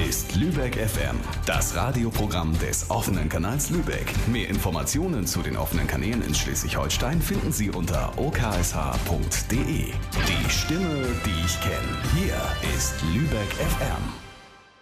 ist Lübeck FM, das Radioprogramm des offenen Kanals Lübeck. Mehr Informationen zu den offenen Kanälen in Schleswig-Holstein finden Sie unter oksh.de. Die Stimme, die ich kenne. Hier ist Lübeck FM.